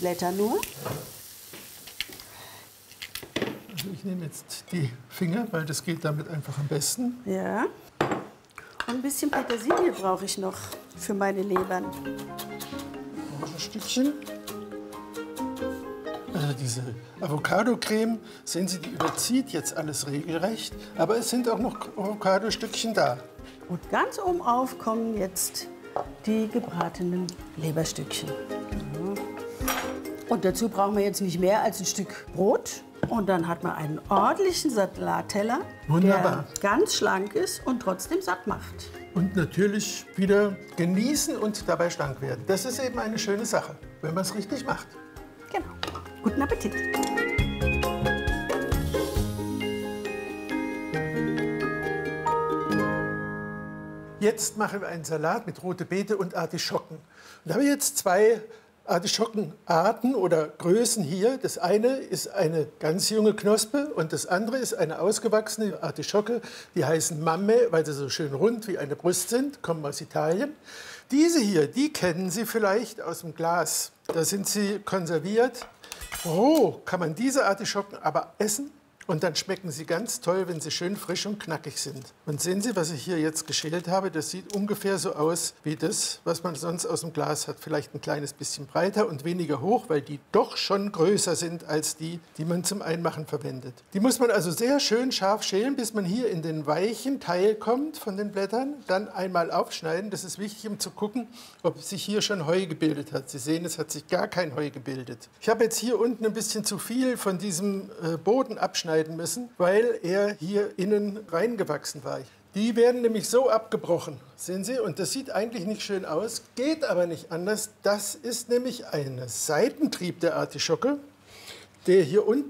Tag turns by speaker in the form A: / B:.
A: Blätter nur.
B: Also ich nehme jetzt die Finger, weil das geht damit einfach am besten.
A: Ja. Und ein bisschen Petersilie brauche ich noch für meine Lebern.
B: Noch ein Stückchen. Also diese Avocado-Creme, sehen Sie, die überzieht jetzt alles regelrecht. Aber es sind auch noch Avocado-Stückchen da.
A: Und ganz oben auf kommen jetzt die gebratenen Leberstückchen. Und dazu brauchen wir jetzt nicht mehr als ein Stück Brot. Und dann hat man einen ordentlichen Salatteller,
B: Wunderbar.
A: der ganz schlank ist und trotzdem satt macht.
B: Und natürlich wieder genießen und dabei schlank werden. Das ist eben eine schöne Sache, wenn man es richtig macht.
A: Genau. Guten Appetit.
B: Jetzt machen wir einen Salat mit rote Beete und Artischocken. Und da habe ich jetzt zwei Artischockenarten oder Größen hier. Das eine ist eine ganz junge Knospe und das andere ist eine ausgewachsene Artischocke. Die heißen Mamme, weil sie so schön rund wie eine Brust sind, kommen aus Italien. Diese hier, die kennen Sie vielleicht aus dem Glas. Da sind sie konserviert. Roh kann man diese Artischocken aber essen. Und dann schmecken sie ganz toll, wenn sie schön frisch und knackig sind. Und sehen Sie, was ich hier jetzt geschält habe? Das sieht ungefähr so aus wie das, was man sonst aus dem Glas hat. Vielleicht ein kleines bisschen breiter und weniger hoch, weil die doch schon größer sind als die, die man zum Einmachen verwendet. Die muss man also sehr schön scharf schälen, bis man hier in den weichen Teil kommt von den Blättern. Dann einmal aufschneiden. Das ist wichtig, um zu gucken, ob sich hier schon Heu gebildet hat. Sie sehen, es hat sich gar kein Heu gebildet. Ich habe jetzt hier unten ein bisschen zu viel von diesem Boden abschneiden müssen, weil er hier innen reingewachsen war. Die werden nämlich so abgebrochen, sehen Sie, und das sieht eigentlich nicht schön aus, geht aber nicht anders. Das ist nämlich ein Seitentrieb der Artischocke, der hier unten